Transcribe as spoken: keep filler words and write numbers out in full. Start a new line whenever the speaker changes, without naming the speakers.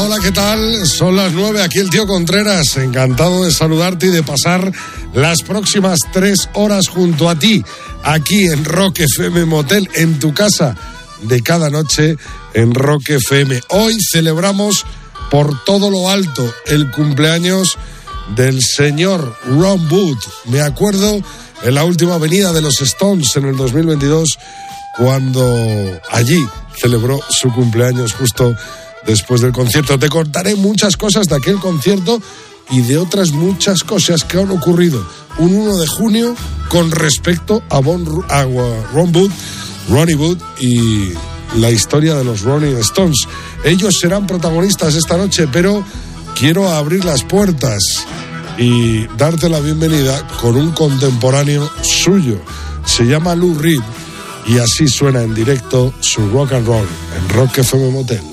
hola, ¿qué tal? Son las nueve, aquí el tío Contreras, encantado de saludarte y de pasar las próximas tres horas junto a ti, aquí en Rock F M Motel, en tu casa de cada noche en Rock F M. Hoy celebramos por todo lo alto el cumpleaños del señor Ron Wood. Me acuerdo en la última venida de los Stones en el dos mil veintidós, cuando allí celebró su cumpleaños justo después del concierto. Te contaré muchas cosas de aquel concierto y de otras muchas cosas que han ocurrido un uno de junio con respecto a, bon, a Ron Wood, Ronnie Wood y la historia de los Rolling Stones. Ellos serán protagonistas esta noche, pero quiero abrir las puertas y darte la bienvenida con un contemporáneo suyo. Se llama Lou Reed y así suena en directo su rock and roll en Rock F M Motel.